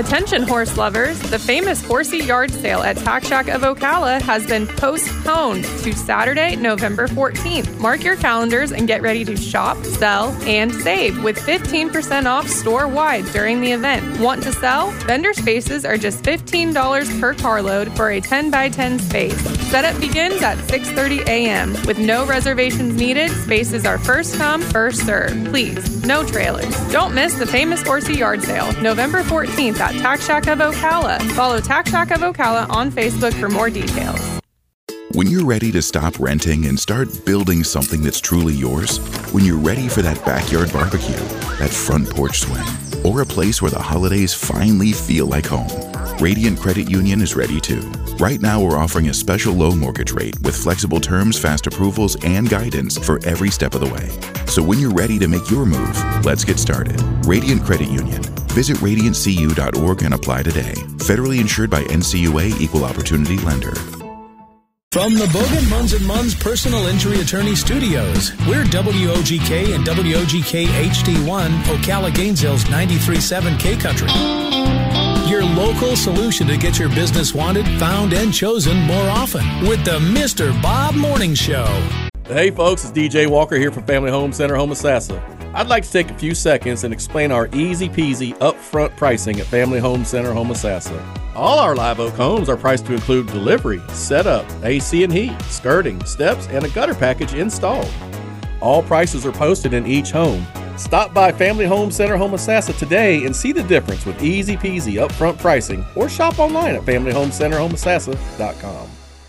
Attention horse lovers, the famous Horsey Yard Sale at Tack Shack of Ocala has been postponed to Saturday, November 14th. Mark your calendars and get ready to shop, sell, and save with 15% off store-wide during the event. Want to sell? Vendor spaces are just $15 per carload for a 10x10 space. Setup begins at 6:30 a.m. With no reservations needed, spaces are first come, first serve. Please, no trailers. Don't miss the famous Horsey Yard Sale, November 14th at Tack Shack of Ocala. Follow Tack Shack of Ocala on Facebook for more details. When you're ready to stop renting and start building something that's truly yours, when you're ready for that backyard barbecue, that front porch swing, or a place where the holidays finally feel like home, Radiant Credit Union is ready too. Right now, we're offering a special low mortgage rate with flexible terms, fast approvals, and guidance for every step of the way. So when you're ready to make your move, let's get started. Radiant Credit Union. Visit radiantcu.org and apply today. Federally insured by NCUA Equal Opportunity Lender. From the Bogan Munz & Munz Personal Injury Attorney Studios, we're WOGK and WOGK HD1, Ocala Gainesville's 93.7 K-Country. Your local solution to get your business wanted, found, and chosen more often with the Mr. Bob Morning Show. Hey folks, it's DJ Walker here from Family Home Center, Homosassa. I'd like to take a few seconds and explain our easy-peasy upfront pricing at Family Home Center, Homosassa. All our Live Oak homes are priced to include delivery, setup, AC and heat, skirting, steps, and a gutter package installed. All prices are posted in each home. Stop by Family Home Center, Homosassa today and see the difference with easy-peasy upfront pricing, or shop online at familyhomecenterhomosassa.com.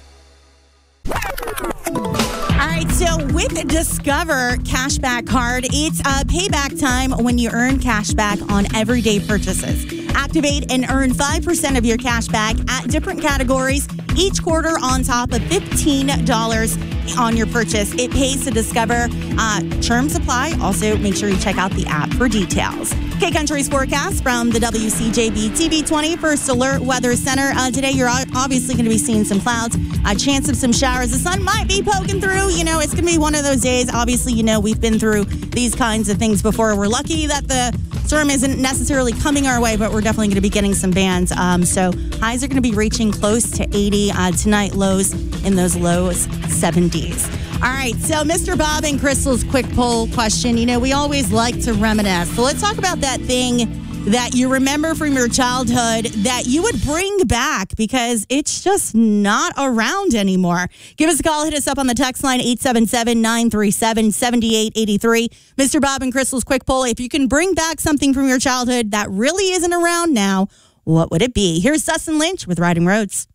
All right, so with Discover Cashback Card, it's payback time when you earn cash back on everyday purchases. Activate and earn 5% of your cash back at different categories each quarter on top of $15 on your purchase. It pays to Discover. Terms apply. Also, make sure you check out the app for details. K-Country's forecast from the WCJB TV20 First Alert Weather Center. Today, you're obviously going to be seeing some clouds, a chance of some showers. The sun might be poking through. You know, it's going to be one of those days. Obviously, you know, we've been through these kinds of things before. We're lucky that the storm isn't necessarily coming our way, but we're definitely going to be getting some bands. So highs are going to be reaching close to 80 tonight, lows in those low 70s. All right, so Mr. Bob and Crystal's quick poll question. You know, we always like to reminisce. So let's talk about that thing that you remember from your childhood that you would bring back because it's just not around anymore. Give us a call. Hit us up on the text line, 877-937-7883. Mr. Bob and Crystal's quick poll. If you can bring back something from your childhood that really isn't around now, what would it be? Here's Dustin Lynch with Riding Roads.